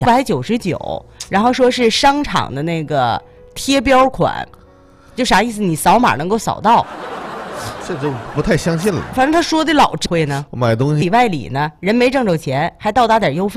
199，然后说是商场的那个贴标款，就啥意思？你扫码能够扫到。 这就不太相信了。 反正他说的老智慧呢， 我买东西里外里呢，人没挣着钱，还倒打点邮费。